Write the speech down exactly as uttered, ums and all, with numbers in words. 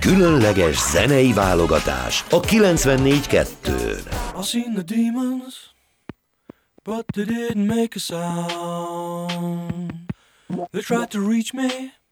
Különleges zenei válogatás a kilencvennégy kettőn. I seen the demons, but they didn't make a sound. They tried to reach me,